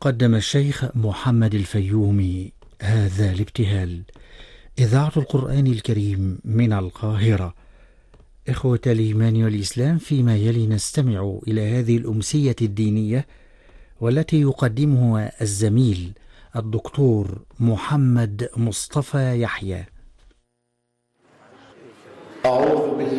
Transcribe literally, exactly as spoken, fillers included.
قدم الشيخ محمد الفيومي هذا الابتهال. إذاعة القرآن الكريم من القاهرة. إخوة الإيمان والإسلام، فيما يلي نستمع إلى هذه الأمسية الدينية والتي يقدمها الزميل الدكتور محمد مصطفى يحيى. أعوذ